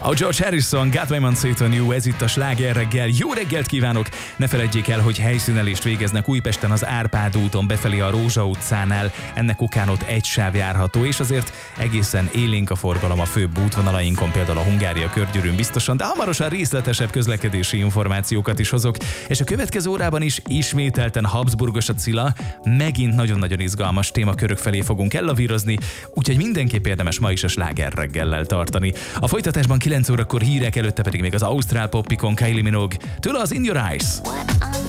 A George Harrison, Got My Mind Set on You, ez itt a Sláger reggel. Jó reggelt kívánok! Ne feledjék el, hogy helyszínelést végeznek Újpesten az Árpád úton befelé a Rózsa utcánál. Ennek okán ott egy sáv járható, és azért egészen élénk a forgalom a főbb útvonalainkon, például a Hungária körgyűrűn biztosan, de hamarosan részletesebb közlekedési információkat is hozok. És a következő órában is ismételten Habsburgos a Cilla, megint nagyon-nagyon izgalmas témakörök felé fogunk ellavírozni, úgyhogy mindenképp érdemes ma is a Sláger reggellel tartani. A folytatásban 9 órakor hírek, előtte pedig még az ausztrál poppikon Kylie Minogue, tőle az In Your Eyes.